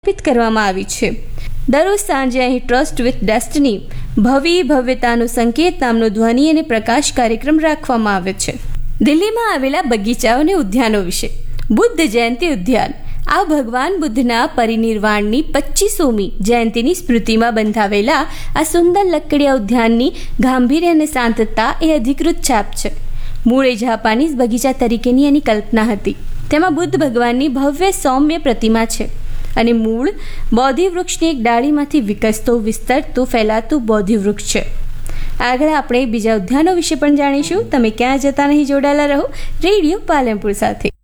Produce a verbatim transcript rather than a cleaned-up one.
સમર્પિત કરવામાં આવી છે. દરરોજ સાંજે અહીં ટ્રસ્ટ વિથ ડેસ્ટિની ભવિ ભવ્યતાનો સંકેત નામનો ધ્વનિ અને પ્રકાશ કાર્યક્રમ રાખવામાં આવે છે. દિલ્હીમાં આવેલા બગીચાઓ અને ઉદ્યાનો વિશે. બુદ્ધ જયંતિ ઉદ્યાન આ ભગવાન બુદ્ધના પરિનિર્વાણની પચીસોમી જયંતિની સ્મૃતિમાં બંધાવેલા આ સુંદર લકડિયા ઉદ્યાનની ગાંભીર્ય અને શાંતતા એ અધિકૃત છાપ છે. મૂળ એ જાપાનીઝ બગીચા તરીકેની એની કલ્પના હતી. તેમાં બુદ્ધ ભગવાનની ભવ્ય સૌમ્ય પ્રતિમા છે અને મૂળ બોધિ વૃક્ષની એક ડાળીમાંથી વિકસતો વિસ્તરતું ફેલાતું બોધિ વૃક્ષ છે. આગળ આપણે બીજા ઉદ્યાનો વિશે પણ જાણીશું. તમે ક્યાં જતા નહીં, જોડાયેલા રહો રેડિયો પાલનપુર સાથે.